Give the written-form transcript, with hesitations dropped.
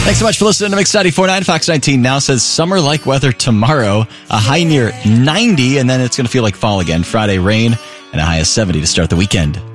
Thanks so much for listening to Mix 94.9. Fox 19 now says summer-like weather tomorrow, a high near 90, and then it's going to feel like fall again. Friday, rain, and a high of 70 to start the weekend.